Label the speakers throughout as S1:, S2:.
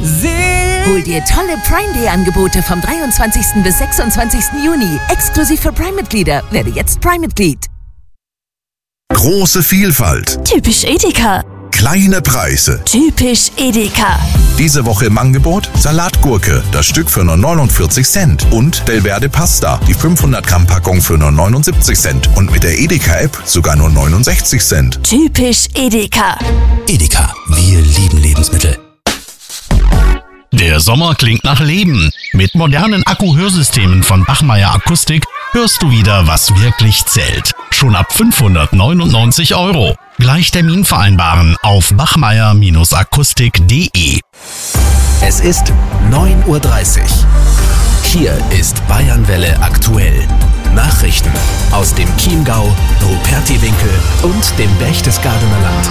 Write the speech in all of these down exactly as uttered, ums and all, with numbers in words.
S1: Hol dir tolle Prime Day Angebote vom dreiundzwanzigsten bis sechsundzwanzigsten Juni. Exklusiv für Prime-Mitglieder. Werde jetzt Prime-Mitglied.
S2: Große Vielfalt.
S3: Typisch Edeka.
S2: Kleine Preise.
S3: Typisch Edeka.
S2: Diese Woche im Angebot Salatgurke, das Stück für nur neunundvierzig Cent. Und Delverde Pasta, die fünfhundert Gramm Packung für nur neunundsiebzig Cent. Und mit der Edeka-App sogar nur neunundsechzig Cent.
S3: Typisch Edeka.
S4: Edeka, wir lieben Lebensmittel.
S5: Der Sommer klingt nach Leben. Mit modernen Akku-Hörsystemen von Bachmeier Akustik hörst du wieder, was wirklich zählt. Schon ab fünfhundertneunundneunzig Euro. Gleich Termin vereinbaren auf bachmeier akustik punkt de.
S4: Es ist neun Uhr dreißig. Hier ist Bayernwelle aktuell. Nachrichten aus dem Chiemgau, Rupertiwinkel und dem Berchtesgadener Land.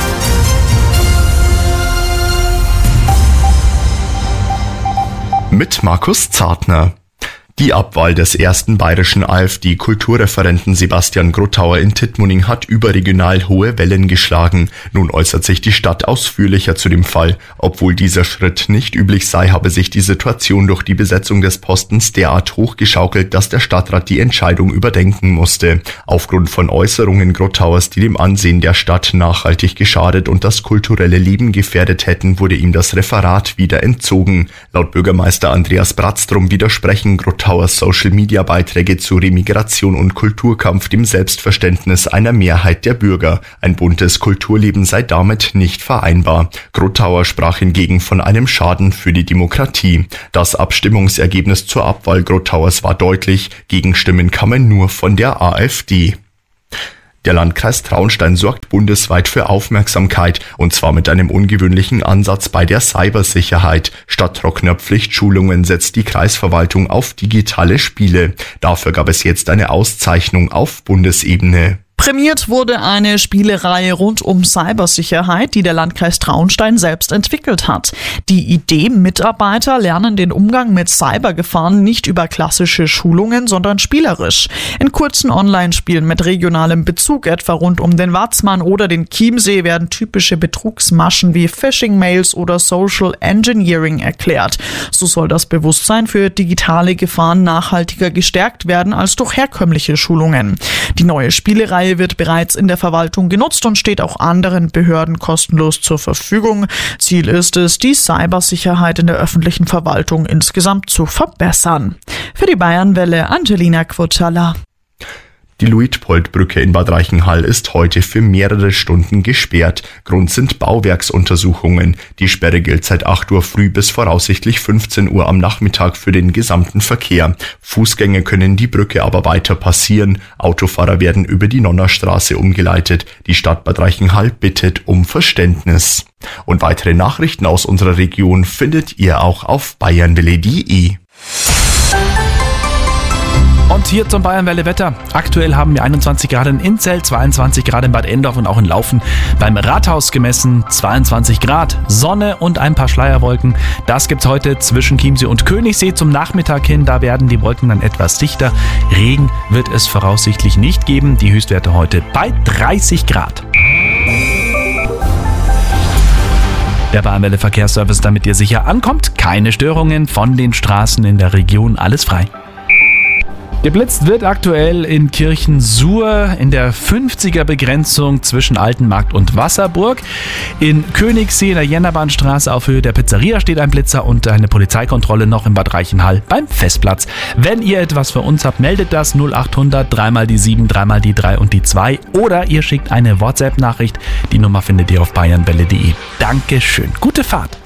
S6: Mit Markus Zartner. Die Abwahl des ersten bayerischen AfD-Kulturreferenten Sebastian Grottauer in Tittmoning hat überregional hohe Wellen geschlagen. Nun äußert sich die Stadt ausführlicher zu dem Fall. Obwohl dieser Schritt nicht üblich sei, habe sich die Situation durch die Besetzung des Postens derart hochgeschaukelt, dass der Stadtrat die Entscheidung überdenken musste. Aufgrund von Äußerungen Grottauers, die dem Ansehen der Stadt nachhaltig geschadet und das kulturelle Leben gefährdet hätten, wurde ihm das Referat wieder entzogen. Laut Bürgermeister Andreas Bratztrum widersprechen Grottauer Social-Media-Beiträge zu Remigration und Kulturkampf dem Selbstverständnis einer Mehrheit der Bürger. Ein buntes Kulturleben sei damit nicht vereinbar. Grottauer sprach hingegen von einem Schaden für die Demokratie. Das Abstimmungsergebnis zur Abwahl Grottauers war deutlich. Gegenstimmen kamen nur von der AfD. Der Landkreis Traunstein sorgt bundesweit für Aufmerksamkeit, und zwar mit einem ungewöhnlichen Ansatz bei der Cybersicherheit. Statt trockener Pflichtschulungen setzt die Kreisverwaltung auf digitale Spiele. Dafür gab es jetzt eine Auszeichnung auf Bundesebene.
S7: Prämiert wurde eine Spielereihe rund um Cybersicherheit, die der Landkreis Traunstein selbst entwickelt hat. Die Idee, Mitarbeiter lernen den Umgang mit Cybergefahren nicht über klassische Schulungen, sondern spielerisch. In kurzen Online-Spielen mit regionalem Bezug, etwa rund um den Watzmann oder den Chiemsee, werden typische Betrugsmaschen wie Phishing-Mails oder Social Engineering erklärt. So soll das Bewusstsein für digitale Gefahren nachhaltiger gestärkt werden als durch herkömmliche Schulungen. Die neue Spielereihe wird bereits in der Verwaltung genutzt und steht auch anderen Behörden kostenlos zur Verfügung. Ziel ist es, die Cybersicherheit in der öffentlichen Verwaltung insgesamt zu verbessern. Für die Bayernwelle Angelina Quotala.
S6: Die Luitpoldbrücke in Bad Reichenhall ist heute für mehrere Stunden gesperrt. Grund sind Bauwerksuntersuchungen. Die Sperre gilt seit acht Uhr früh bis voraussichtlich fünfzehn Uhr am Nachmittag für den gesamten Verkehr. Fußgänger können die Brücke aber weiter passieren. Autofahrer werden über die Nonnerstraße umgeleitet. Die Stadt Bad Reichenhall bittet um Verständnis. Und weitere Nachrichten aus unserer Region findet ihr auch auf bayernwelle punkt de.
S8: Und hier zum Bayernwelle-Wetter. Aktuell haben wir einundzwanzig Grad in Inzell, zweiundzwanzig Grad in Bad Endorf und auch in Laufen. Beim Rathaus gemessen zweiundzwanzig Grad, Sonne und ein paar Schleierwolken. Das gibt's heute zwischen Chiemsee und Königssee zum Nachmittag hin. Da werden die Wolken dann etwas dichter. Regen wird es voraussichtlich nicht geben. Die Höchstwerte heute bei dreißig Grad. Der Bayernwelle Verkehrsservice, damit ihr sicher ankommt. Keine Störungen von den Straßen in der Region. Alles frei. Geblitzt wird aktuell in Kirchensur in der fünfziger-Begrenzung zwischen Altenmarkt und Wasserburg. In Königssee in der Jennerbahnstraße auf Höhe der Pizzeria steht ein Blitzer und eine Polizeikontrolle noch in Bad Reichenhall beim Festplatz. Wenn ihr etwas für uns habt, meldet das null achthundert, dreimal die sieben, dreimal die drei und die zwei oder ihr schickt eine WhatsApp-Nachricht. Die Nummer findet ihr auf bayernwelle punkt de. Dankeschön. Gute Fahrt.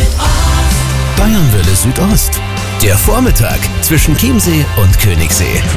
S4: Bayernwelle Südost. Der Vormittag zwischen Chiemsee und Königssee.